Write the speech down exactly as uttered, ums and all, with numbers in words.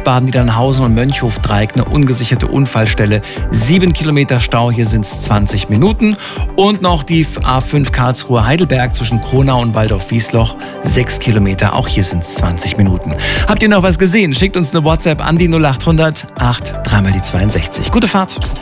Wiesbaden-Niedernhausen und Mönchhof-Dreieck eine ungesicherte Unfallstelle. Sieben Kilometer Stau, hier sind es zwanzig Minuten. Und noch die A fünf Karlsruhe-Heidelberg zwischen Kronau und Waldorf-Wiesloch. Sechs Kilometer, auch hier sind es zwanzig Minuten. Habt ihr noch was gesehen? Schickt uns eine WhatsApp an die null acht hundert acht, dreimal die zweiundsechzig. Gute Fahrt.